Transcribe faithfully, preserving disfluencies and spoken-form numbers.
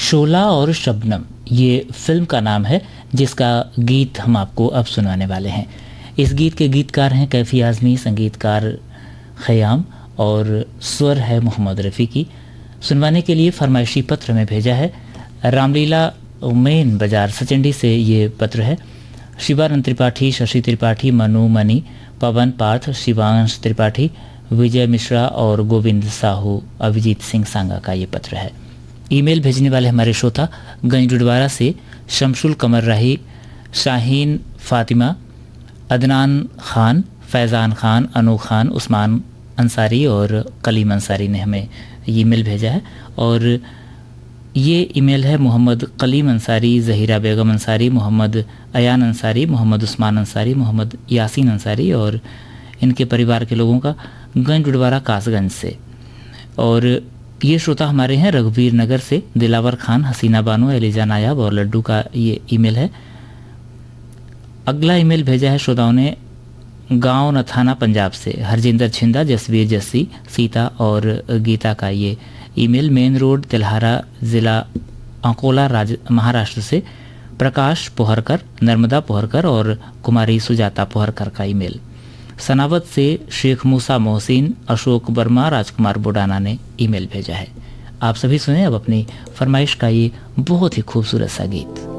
शोला और शबनम ये फिल्म का नाम है, जिसका गीत हम आपको अब सुनाने वाले हैं। इस गीत के गीतकार हैं कैफी आज़मी, संगीतकार खयाम और स्वर है मोहम्मद रफ़ी की। सुनवाने के लिए फरमाइशी पत्र में भेजा है रामलीला मेन बाजार सचंडी से। ये पत्र है शिवानंद त्रिपाठी, शशि त्रिपाठी, मनु मनी, पवन पार्थ, शिवांश त्रिपाठी, विजय मिश्रा और गोविंद साहू, अभिजीत सिंह सांगा का ये पत्र है। ईमेल भेजने वाले हमारे श्रोता गंजडुडवारा से शमशुल कमर राही, शाहीन फातिमा, अदनान खान, फैज़ान खान, अनु खान, उस्मान अंसारी और कलीम अंसारी ने हमें ईमेल भेजा है। और ये ईमेल है मोहम्मद कलीम अंसारी, ज़हीरा बेगम अंसारी, मोहम्मद अयान अंसारी, मोहम्मद उस्मान अंसारी, मोहम्मद यासीन अंसारी और इनके परिवार के लोगों का गंजडुडवारा कासगंज से। और ये श्रोता हमारे हैं रघुवीर नगर से दिलावर खान, हसीना बानो, एलिजा नायाब और लड्डू का ये ईमेल है। अगला ईमेल भेजा है श्रोताओं ने गांव नथाना पंजाब से हरजिंदर छिंदा, जसवीर जस्सी, सीता और गीता का ये ईमेल। मेन रोड तिल्हारा, ज़िला अंकोला, राज महाराष्ट्र से प्रकाश पोहरकर, नर्मदा पोहरकर और कुमारी सुजाता पोहरकर का ईमेल। सनावत से शेख मूसा मोहसिन, अशोक वर्मा, राजकुमार बुडाना ने ईमेल भेजा है। आप सभी सुने अब अपनी फरमाइश का ये बहुत ही खूबसूरत सा गीत।